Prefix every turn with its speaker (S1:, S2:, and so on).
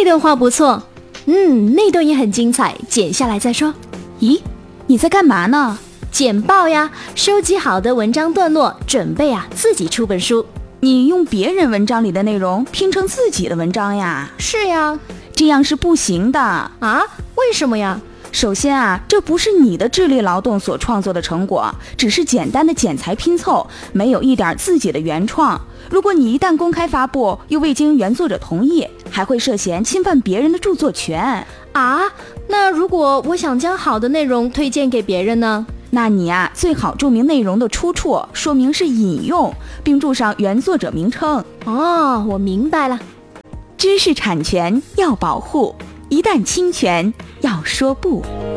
S1: 这段话不错，那段也很精彩，剪下来再说。
S2: 咦，你在干嘛呢？
S1: 简报呀，收集好的文章段落，准备自己出本书。
S2: 你用别人文章里的内容拼成自己的文章呀？
S1: 是呀。
S2: 这样是不行的
S1: 啊？为什么呀？
S2: 首先这不是你的智力劳动所创作的成果，只是简单的剪裁拼凑，没有一点自己的原创。如果你一旦公开发布，又未经原作者同意，还会涉嫌侵犯别人的著作权
S1: 啊。那如果我想将好的内容推荐给别人呢？
S2: 那你最好注明内容的出处，说明是引用，并注上原作者名称。
S1: 哦，我明白了。
S2: 知识产权要保护，一旦侵权要说不。